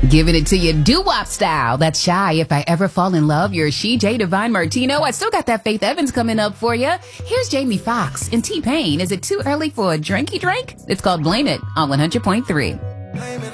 Giving it to you doo-wop style. That's Shy. If I Ever Fall in Love, you're She, J Divine Martino. I still got that Faith Evans coming up for you. Here's Jamie Foxx and T-Pain. Is it too early for a drinky drink? It's called Blame It on 100.3.